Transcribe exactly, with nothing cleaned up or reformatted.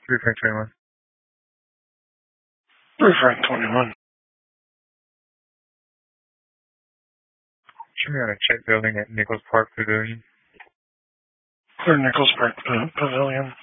Three Frank twenty-one. Three Frank twenty-one. Show me on a check building at Nichols Park Pavilion. Clear Nichols Park Pavilion.